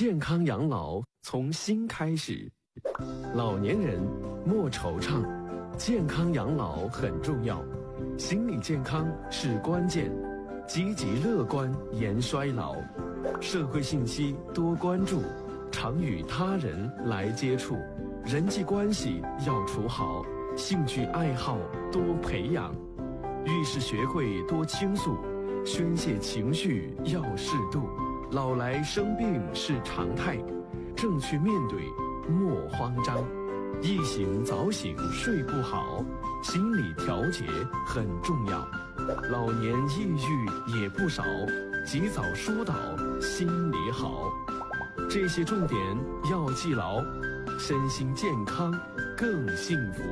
健康养老从心开始，老年人莫惆怅，健康养老很重要，心理健康是关键，积极乐观延衰老。社会信息多关注，常与他人来接触，人际关系要处好，兴趣爱好多培养，遇事学会多倾诉，宣泄情绪要适度。老来生病是常态，正确面对莫慌张。一醒早醒睡不好，心理调节很重要。老年抑郁也不少，及早疏导心理好。这些重点要记牢，身心健康更幸福。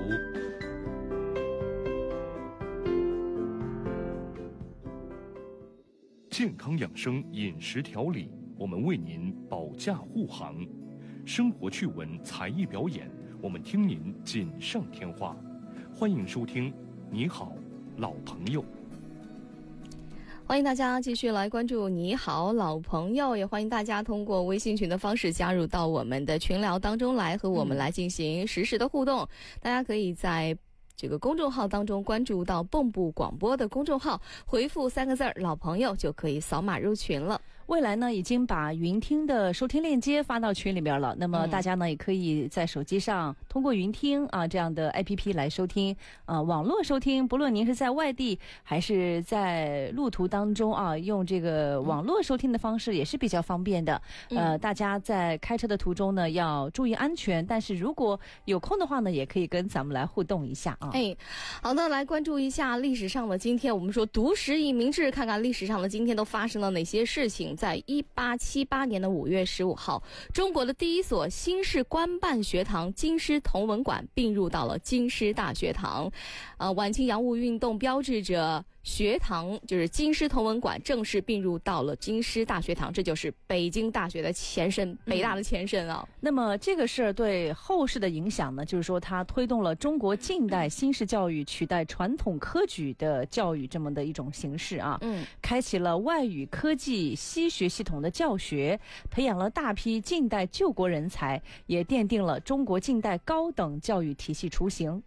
健康养生饮食调理，我们为您保驾护航；生活趣闻才艺表演，我们听您锦上添花。欢迎收听《你好，老朋友》。 欢迎大家继续来关注你好老朋友，也欢迎大家通过微信群的方式加入到我们的群聊当中来，和我们来进行实时的互动。大家可以在这个公众号当中关注到蚌埠广播的公众号，回复3个字老朋友就可以扫码入群了。 未来呢已经把云听的收听链接发到群里边了，那么大家呢也可以在手机上通过云听这样的 APP 来收听网络收听，不论您是在外地还是在路途当中用这个网络收听的方式也是比较方便的。大家在开车的途中呢要注意安全，但是如果有空的话呢也可以跟咱们来互动一下好的，来关注一下历史上的今天。我们说读时以明志，看看历史上的今天都发生了哪些事情。在1878年的5月15号，中国的第一所新式官办学堂京师同文馆并入到了京师大学堂。晚清洋务运动标志着学堂，就是京师同文馆正式并入到了京师大学堂，这就是北京大学的前身，北大的前身啊。 那么这个事儿对后世的影响呢，就是说它推动了中国近代新式教育取代传统科举的教育这么的一种形式开启了外语科技西学系统的教学，培养了大批近代救国人才，也奠定了中国近代高等教育体系雏形。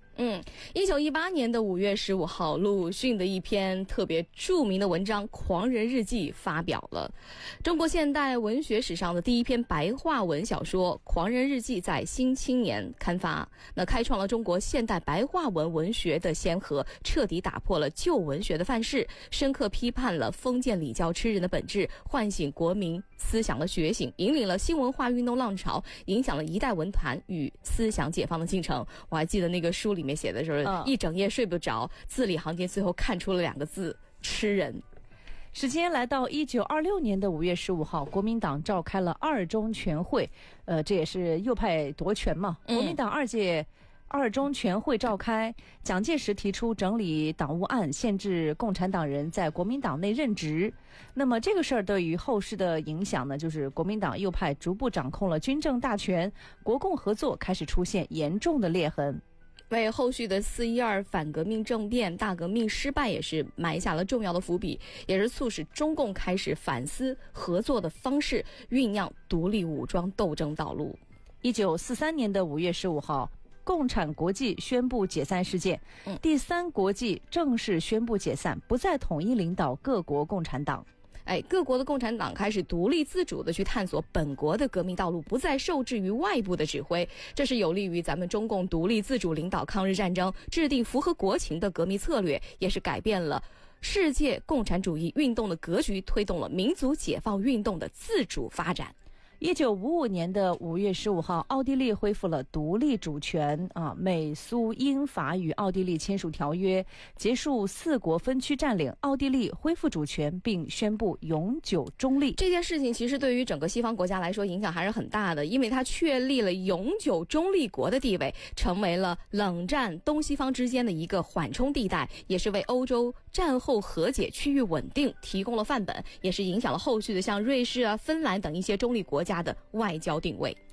1918年的5月15号，鲁迅的一篇特别著名的文章《狂人日记》发表了。中国现代文学史上的第一篇白话文小说《狂人日记》在《新青年》刊发，那开创了中国现代白话文文学的先河，彻底打破了旧文学的范式，深刻批判了封建礼教吃人的本质，唤醒国民思想的觉醒，引领了新文化运动浪潮，影响了一代文坛与思想解放的进程。我还记得那个书里面写的时候，一整夜睡不着，字里行间最后看出了2个字：吃人。 时间来到1926年的5月15号，国民党召开了2中全会，这也是右派夺权嘛。国民党2届2中全会召开，蒋介石提出整理党务案，限制共产党人在国民党内任职。那么这个事儿对于后世的影响呢，就是国民党右派逐步掌控了军政大权，国共合作开始出现严重的裂痕， 为后续的4·12反革命政变大革命失败也是埋下了重要的伏笔，也是促使中共开始反思合作的方式，酝酿独立武装斗争道路。 1943年的5月15号，共产国际宣布解散事件，第3国际正式宣布解散，不再统一领导各国共产党。 各国的共产党开始独立自主的去探索本国的革命道路，不再受制于外部的指挥，这是有利于咱们中共独立自主领导抗日战争，制定符合国情的革命策略，也是改变了世界共产主义运动的格局，推动了民族解放运动的自主发展。 1955年的5月15号，奥地利恢复了独立主权美苏英法与奥地利签署条约，结束4国分区占领，奥地利恢复主权并宣布永久中立。 这件事情其实对于整个西方国家来说影响还是很大的，因为它确立了永久中立国的地位，成为了冷战东西方之间的一个缓冲地带，也是为欧洲战后和解区域稳定提供了范本，也是影响了后续的像瑞士芬兰等一些中立国家的外交定位。